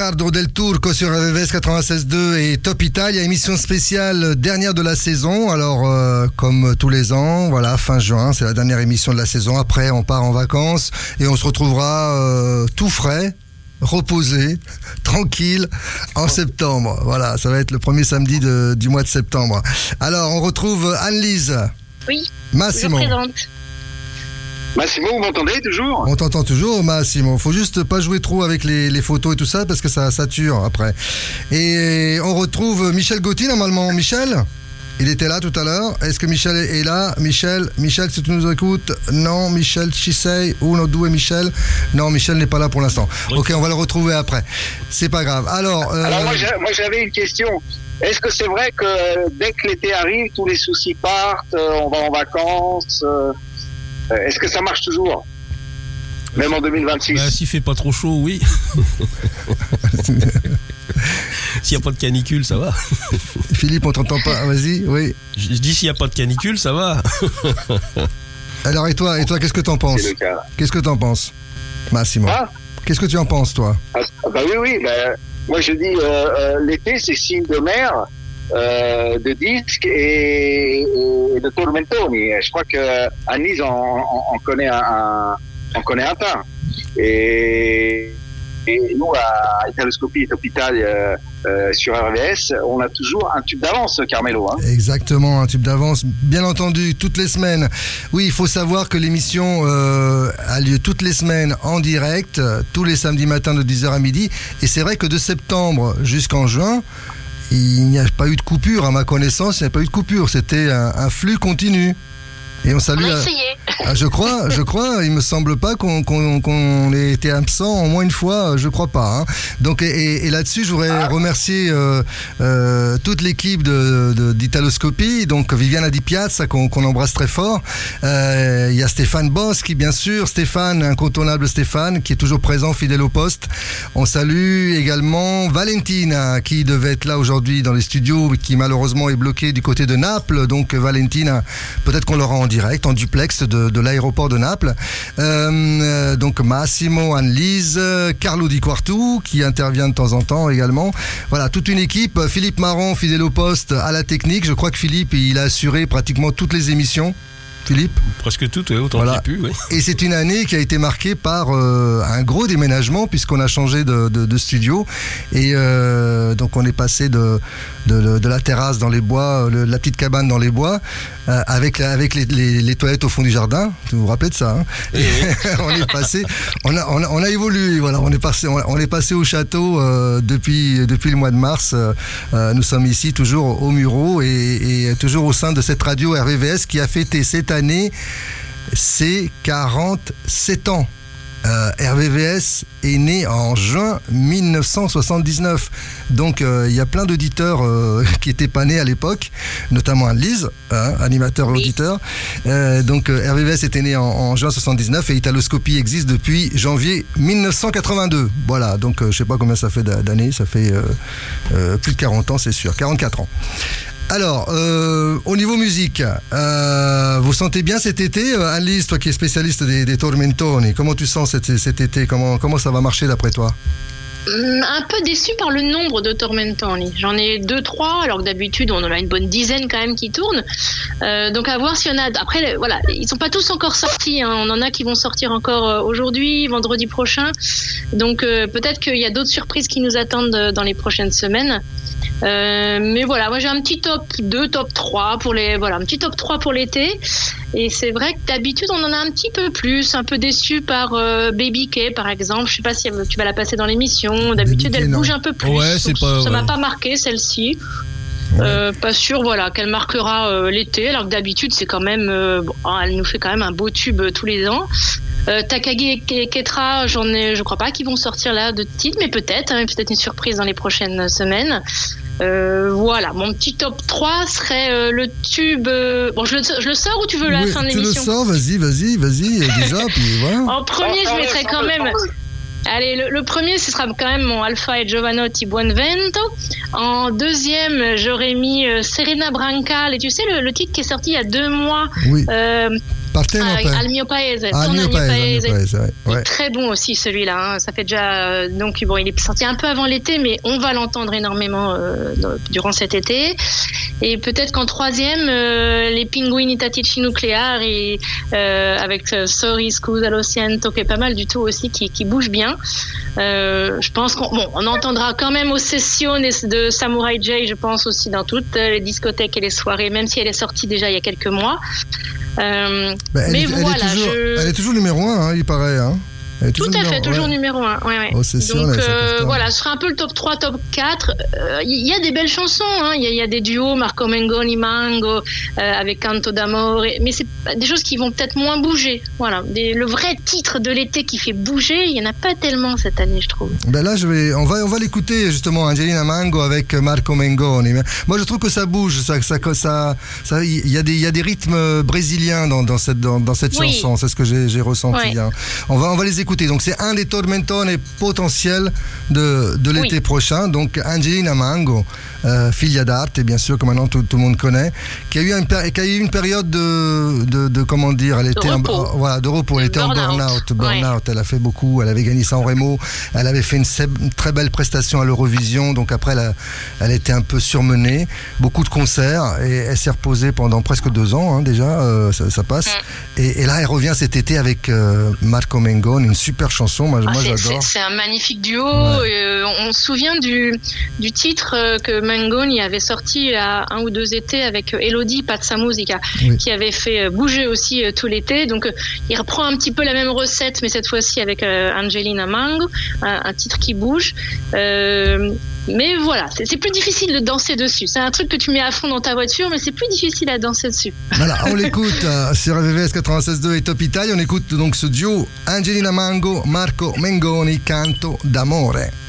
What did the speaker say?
Riccardo Del Turco sur RVVS 96.2 et Top Italia, émission spéciale dernière de la saison. Alors, comme tous les ans, voilà, fin juin, c'est la dernière émission de la saison. Après, on part en vacances et on se retrouvera tout frais, reposé, tranquille, en septembre. Voilà, ça va être le premier samedi du mois de septembre. Alors, on retrouve Anne-Lise. Oui, Massimo. je présente. Massimo, vous m'entendez toujours? On t'entend toujours, Massimo. Faut juste pas jouer trop avec les photos et tout ça parce que ça sature après. Et on retrouve Michel Gauthier normalement. Michel, il était là tout à l'heure. Est-ce que Michel est là? Michel, si tu nous écoutes. Non, Michel Chisei. Uno, due, Michel. Non, Michel n'est pas là pour l'instant. Ok, on va le retrouver après. C'est pas grave. Alors moi j'avais une question. Est-ce que c'est vrai que dès que l'été arrive, tous les soucis partent, on va en vacances est-ce que ça marche toujours? Même en 2026? S'il fait pas trop chaud, oui. S'il n'y a pas de canicule, ça va. Philippe, on t'entend pas. Vas-y, oui. Je dis s'il n'y a pas de canicule, ça va. Alors, et toi, qu'est-ce que t'en penses? C'est le cas. Qu'est-ce que t'en penses, Massimo? Qu'est-ce que tu en penses, toi? Oui. Moi, je dis, l'été, c'est signe de mer, de disques et de tormentoni. Je crois que Anise en connaît un tas. Et nous, à Italoscopie et Top Italia, sur RVS, on a toujours un tube d'avance, Carmelo. Hein. Exactement, un tube d'avance, bien entendu, toutes les semaines. Oui, il faut savoir que l'émission a lieu toutes les semaines en direct, tous les samedis matins de 10h à midi. Et c'est vrai que de septembre jusqu'en juin, il n'y a pas eu de coupure, à ma connaissance, il n'y a pas eu de coupure. C'était un flux continu. Et on salue. On a essayé. Je crois. Il me semble pas qu'on ait été absent au moins une fois. Je crois pas. Hein. Donc et là-dessus, je voudrais remercier toute l'équipe d'Italoscopie. Donc Viviana Di Piazza qu'on embrasse très fort. Il y a Stéphane Boschi, bien sûr. Stéphane, incontournable Stéphane, qui est toujours présent, fidèle au poste. On salue également Valentina, qui devait être là aujourd'hui dans les studios, qui malheureusement est bloquée du côté de Naples. Donc Valentina, peut-être qu'on l'aura en direct, en duplex de l'aéroport de Naples. Donc Massimo, Anne-Lise, Carlo Di Quartu qui intervient de temps en temps également. Voilà, toute une équipe. Philippe Marron, fidèle au poste, à la technique. Je crois que Philippe, il a assuré pratiquement toutes les émissions. Philippe? Presque toutes, autant qu'il y a pu, oui. Et c'est une année qui a été marquée par un gros déménagement puisqu'on a changé de studio et donc on est passé de la terrasse dans les bois, la petite cabane dans les bois avec les toilettes au fond du jardin. Vous vous rappelez de ça, hein? Oui. On est passé, on a évolué. Voilà, on est passé au château depuis le mois de mars. Nous sommes ici toujours au Muro et toujours au sein de cette radio RVVS qui a fêté cette année ses 47 ans. RVVS est né en juin 1979. Donc il y a plein d'auditeurs qui n'étaient pas nés à l'époque, notamment Anne-Lise, animateur et auditeur. Donc RVVS était né en juin 79 et Italoscopie existe depuis janvier 1982. Voilà, donc je ne sais pas combien ça fait d'années, ça fait plus de 40 ans, c'est sûr, 44 ans. Alors, au niveau musique, vous sentez bien cet été, Anne-Lise, toi qui es spécialiste des tormentoni, comment tu sens cet été, comment ça va marcher d'après toi? Un peu déçu par le nombre de tormentoni. J'en ai 2-3, alors que d'habitude on en a une bonne dizaine quand même qui tournent. Donc à voir s'il y en a. Après, voilà, ils sont pas tous encore sortis. Hein. On en a qui vont sortir encore aujourd'hui, vendredi prochain. Donc peut-être qu'il y a d'autres surprises qui nous attendent dans les prochaines semaines. Mais voilà, moi j'ai un petit top 2, top 3 pour un petit top 3 pour l'été. Et c'est vrai que d'habitude on en a un petit peu plus, un peu déçu par Baby K par exemple. Je sais pas si tu vas la passer dans l'émission. D'habitude elle bouge un peu plus. Ouais, ça m'a pas marqué celle-ci. Ouais. Pas sûr, voilà, qu'elle marquera l'été, alors que d'habitude c'est quand même, elle nous fait quand même un beau tube tous les ans. Takagi et Ketra, je crois pas qu'ils vont sortir là de titre, mais peut-être une surprise dans les prochaines semaines. Voilà, mon petit top 3 serait le tube. Je le sors ou tu veux la fin de l'émission? Tu le sors, vas-y, déjà, puis voilà. En premier, je mettrais quand même. Allez, le premier, ce sera quand même mon Alpha et Giovanotti Buonvento. En deuxième, j'aurais mis Serena Branca. Et tu sais, le titre qui est sorti il y a 2 mois, oui. Al mio paese. Al mio paese, ouais. Très bon aussi celui-là. Hein. Ça fait déjà donc bon, il est sorti un peu avant l'été, mais on va l'entendre énormément durant cet été. Et peut-être qu'en troisième, les Pinguini Tattici Nucleari avec Sorry Scusa lo siento, qui est pas mal du tout aussi, qui bouge bien. Je pense qu'on entendra quand même Ossessione de Samurai J, je pense aussi dans toutes les discothèques et les soirées, même si elle est sortie déjà il y a quelques mois. Elle est toujours numéro 1, il paraît. Hein. Tout à fait, toujours numéro 1. Ouais. Donc voilà, ce sera un peu le top 3, top 4. Il y a des belles chansons, hein. Il y a des duos, Marco Mengoni, Mango, avec Canto d'Amore, mais c'est des choses qui vont peut-être moins bouger. Voilà, le vrai titre de l'été qui fait bouger, il n'y en a pas tellement cette année, je trouve. Là, on va l'écouter justement, Angelina Mango avec Marco Mengoni. Moi, je trouve que ça bouge, il y a des rythmes brésiliens dans cette chanson, c'est ce que j'ai ressenti. Hein. On va les écouter. Donc c'est un des tormentone potentiels de l'été prochain. Donc Angelina Mango, figlia d'arte, bien sûr, que maintenant tout le monde connaît, qui a eu une période de comment dire, elle était de repos. Elle était en burn-out. Elle a fait beaucoup. Elle avait gagné San Remo. Elle avait fait une très belle prestation à l'Eurovision. Donc après, elle était un peu surmenée. Beaucoup de concerts et elle s'est reposée pendant presque 2 ans, hein, déjà. Ça passe. Et là, elle revient cet été avec Marco Mengoni, une super chanson, moi j'adore. C'est un magnifique duo. On se souvient du titre que Mengoni avait sorti à 1 ou 2 étés avec Elodie Pazza Musica, qui avait fait bouger aussi tout l'été. Donc il reprend un petit peu la même recette, mais cette fois-ci avec Angelina Mango, un titre qui bouge. Mais voilà, c'est plus difficile de danser dessus. C'est un truc que tu mets à fond dans ta voiture, mais c'est plus difficile à danser dessus. Voilà, on l'écoute sur RVVS 96.2 et Top Italia. On écoute donc ce duo Angelina Mango, Marco Mengoni, Canto d'Amore.